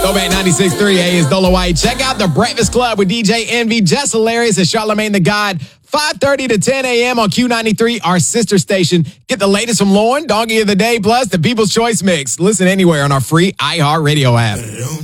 Throwback 96.3 A is Dolo White. Check out The Breakfast Club with DJ Envy, Jess Hilarious, and Charlamagne the God. 5:30 to 10 a.m. on Q93, our sister station. Get the latest from Lauren, Doggy of the Day, plus the People's Choice Mix. Listen anywhere on our free iHeartRadio app.